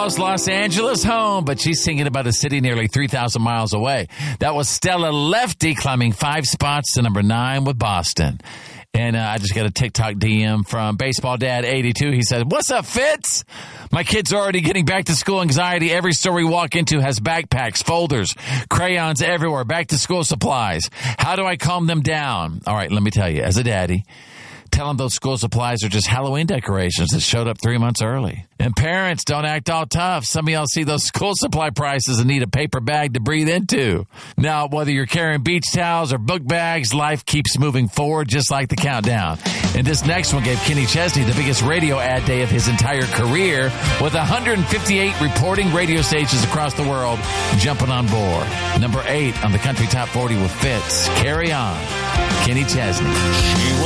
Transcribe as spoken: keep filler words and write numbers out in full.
calls Los Angeles home, but she's singing about a city nearly three thousand miles away. That was Stella Lefty climbing five spots to number nine with Boston. And uh, I just got a TikTok D M from Baseball Dad eighty-two. He said, "What's up, Fitz? My kids are already getting back to school anxiety. Every store we walk into has backpacks, folders, crayons everywhere, back to school supplies. How do I calm them down?" All right, let me tell you, as a daddy, tell them those school supplies are just Halloween decorations that showed up three months early. And parents, don't act all tough. Some of y'all see those school supply prices and need a paper bag to breathe into. Now, whether you're carrying beach towels or book bags, life keeps moving forward just like the countdown. And this next one gave Kenny Chesney the biggest radio ad day of his entire career, with one hundred fifty-eight reporting radio stations across the world jumping on board. Number eight on the Country Top forty with Fitz. Carry on. Kenny Chesney. She